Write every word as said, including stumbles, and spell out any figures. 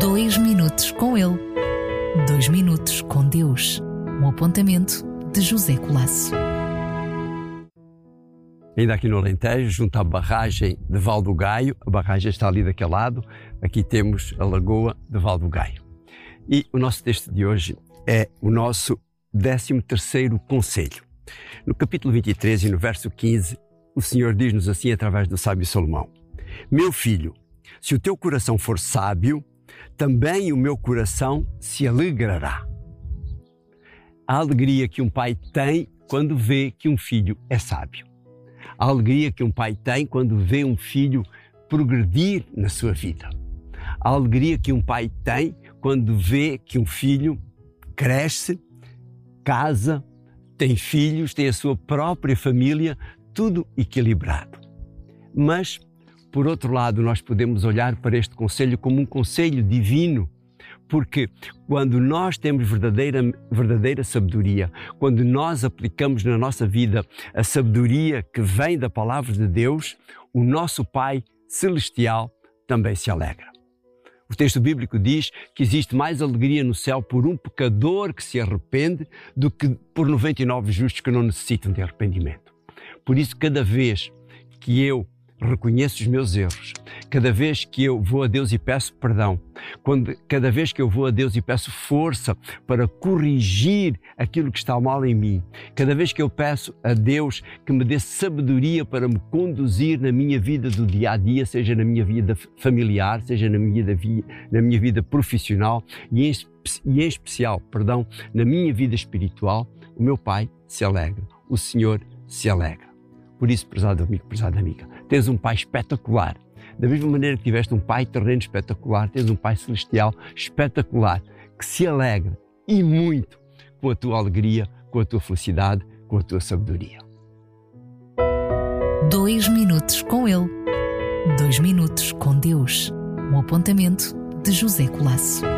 Dois minutos com ele. Dois minutos com Deus. Um apontamento de José Colasso. Ainda aqui no Alentejo, junto à barragem de Val do Gaio, a barragem está ali daquele lado, aqui temos a lagoa de Val do Gaio. E o nosso texto de hoje é o nosso décimo terceiro conselho. No capítulo vinte e três e no verso quinze, o Senhor diz-nos assim através do sábio Salomão: Meu filho, se o teu coração for sábio, também o meu coração se alegrará. A alegria que um pai tem quando vê que um filho é sábio. A alegria que um pai tem quando vê um filho progredir na sua vida. A alegria que um pai tem quando vê que um filho cresce, casa, tem filhos, tem a sua própria família, tudo equilibrado. Mas, por outro lado, nós podemos olhar para este conselho como um conselho divino, porque quando nós temos verdadeira, verdadeira sabedoria, quando nós aplicamos na nossa vida a sabedoria que vem da palavra de Deus, o nosso Pai Celestial também se alegra. O texto bíblico diz que existe mais alegria no céu por um pecador que se arrepende do que por noventa e nove justos que não necessitam de arrependimento. Por isso, cada vez que eu reconheço os meus erros, cada vez que eu vou a Deus e peço perdão, quando, cada vez que eu vou a Deus e peço força para corrigir aquilo que está mal em mim, cada vez que eu peço a Deus que me dê sabedoria para me conduzir na minha vida do dia a dia, seja na minha vida familiar, seja na minha vida, na minha vida profissional e em, e em especial, perdão, na minha vida espiritual, o meu Pai se alegra, o Senhor se alegra. Por isso, prezado amigo, prezada amiga, tens um Pai espetacular. Da mesma maneira que tiveste um Pai terreno espetacular, tens um Pai celestial espetacular, que se alegra e muito com a tua alegria, com a tua felicidade, com a tua sabedoria. Dois minutos com ele. Dois minutos com Deus. Um apontamento de José Colasso.